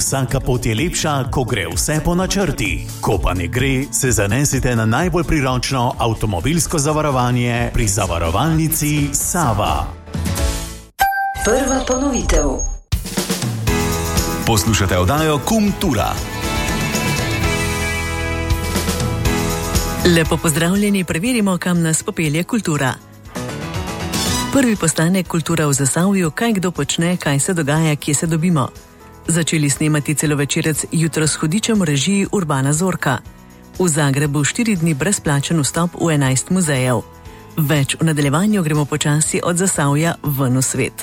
Vsaka pot je lepša, ko gre vse po načrti. Ko pa ne gre, se zanesite na najbolj priročno avtomobilsko zavarovanje pri zavarovalnici Sava. Prva ponovitev. Poslušate oddajo Kultura. Lepo pozdravljeni, preverimo, kam nas popelje kultura. Prvi postanek Kultura v Zasavju, kaj kdo počne, kaj se dogaja, kje se dobimo. Začeli snemati celovečerec Jutro s hudičem v režiji Urbana Zorka. V Zagrebu 4 dni brezplačen vstop v 11 muzejev. Več v nadaljevanju, gremo počasi od Zasavja ven v svet.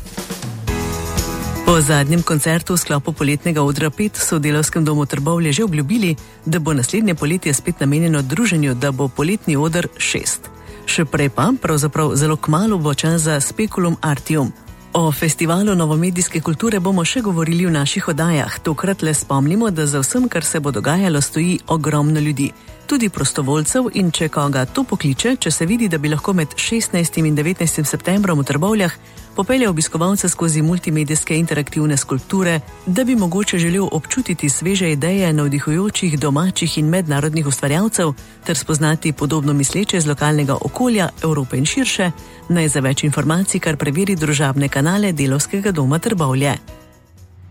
Po zadnjem koncertu v sklopu poletnega odra 5 so v Delavskem domu Trbovlje že obljubili, da bo naslednje poletje spet namenjeno druženju, da bo poletni oder 6. Še prej pa, pravzaprav zelo kmalu, bo čas za Speculum Artium. O festivalu novomedijske kulture bomo še govorili v naših oddajah. Tokrat le spomnimo, da za vsem, kar se bo dogajalo, stoji ogromno ljudi. Tudi prostovoljcev, in če koga to pokliče, če se vidi, da bi lahko med 16. in 19. septembrom v Trbovljah popelje obiskovalce skozi multimedijske interaktivne skulpture, da bi mogoče želel občutiti sveže ideje navdihujočih domačih in mednarodnih ustvarjalcev ter spoznati podobno misleče iz lokalnega okolja, Evrope in širše, naj za več informacij kar preveri družabne kanale Delavskega doma Trbovlje.